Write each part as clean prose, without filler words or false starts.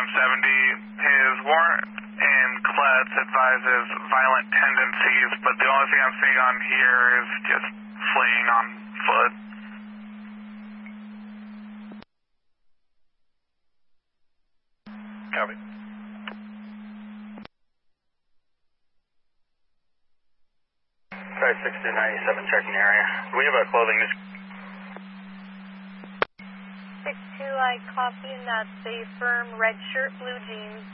Sam 70, his warrant in Klutz advises violent tendencies, but the only thing I'm seeing on here is just fleeing on foot. Copy. 56297 checking area. Do we have a clothing news? 6-2, I copy, and that's a firm red shirt, blue jeans.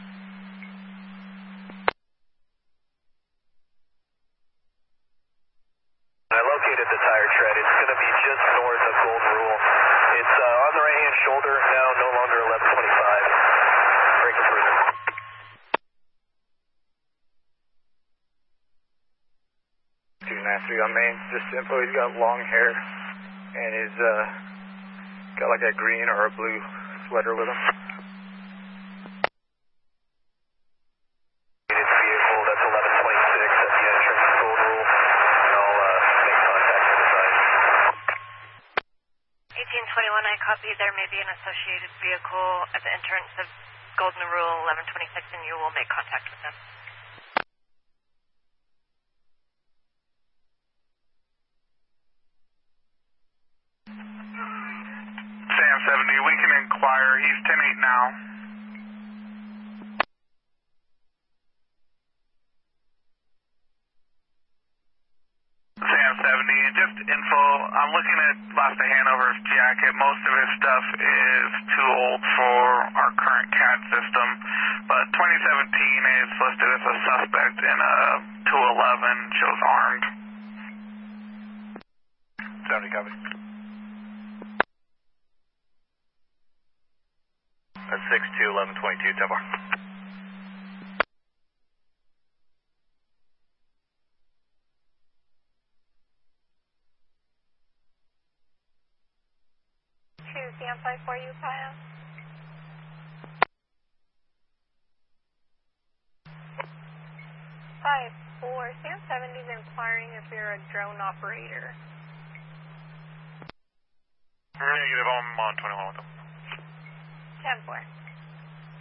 I located the tire tread. It's going to be just north of Golden Rule. It's on the right-hand shoulder, now no longer 1125. Brake improvement. On Main, just info, he's got long hair and he's got like a green or a blue sweater with him. Vehicle, that's 1126 at the entrance to Golden Rule, and I'll make contact with the side. 1821, I copy, there may be an associated vehicle at the entrance of Golden Rule 1126, and you will make contact with them. Sam 70, we can inquire. He's 10-8 now. Sam 70, just info, I'm looking at Lasta Hanover's jacket. Most of his stuff is too old for our current CAD system, but 2017 is listed as a suspect in a 211, shows armed. 70 copy. That's 6-2, 1122, 10-4. Stand by for you, Kyle. 5-4, Sam 70 is inquiring if you're a drone operator. Negative, I'm on 21 with them. 10-4.